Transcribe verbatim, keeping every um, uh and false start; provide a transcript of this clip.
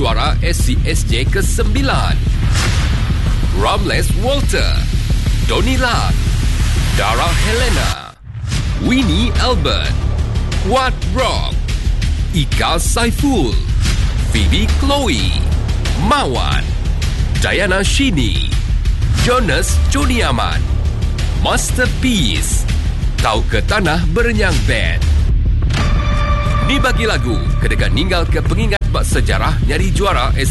juara S C S J kesembilan. Ramles Walter, Donnie Lat, Dara Helena, Winnie Albert, Quad Rock, Ika Saiful, Phoebe Chloe, Mawan, Diana Shini, Jonas Joni Ahmad, Masterpiece, Tau ke Tanah Berenyang Band. Ni bagi lagu kedekat ninggal ke pengingat bak sejarah nyari juara